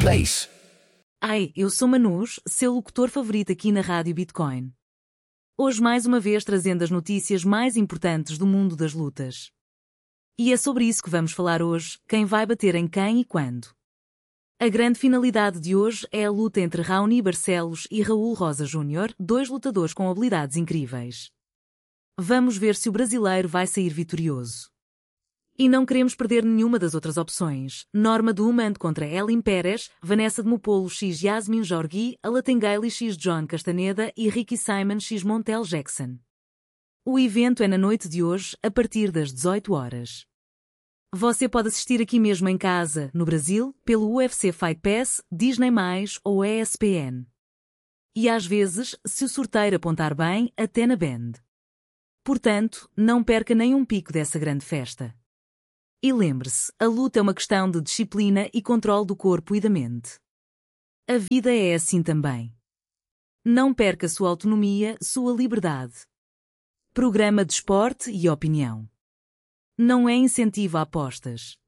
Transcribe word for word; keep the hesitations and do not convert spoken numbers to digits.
place. Ai, eu sou Manus, seu locutor favorito aqui na Rádio Bitcoin. Hoje mais uma vez trazendo as notícias mais importantes do mundo das lutas. E é sobre isso que vamos falar hoje, quem vai bater em quem e quando. A grande finalidade de hoje é a luta entre Raoni Barcelos e Raul Rosa Júnior, dois lutadores com habilidades incríveis. Vamos ver se o brasileiro vai sair vitorioso. E não queremos perder nenhuma das outras opções. Norma Dumont contra Elin Pérez, Vanessa Demopolo x Yasmin Jorgui, Alatengaili x John Castaneda e Ricky Simon x Montel Jackson. O evento é na noite de hoje, a partir das dezoito horas. Você pode assistir aqui mesmo em casa, no Brasil, pelo U F C Fight Pass, Disney mais, ou E S P N. E às vezes, se o sorteio apontar bem, até na Band. Portanto, não perca nenhum pico dessa grande festa. E lembre-se, a luta é uma questão de disciplina e controle do corpo e da mente. A vida é assim também. Não perca sua autonomia, sua liberdade. Programa de esporte e opinião. Não é incentivo a apostas.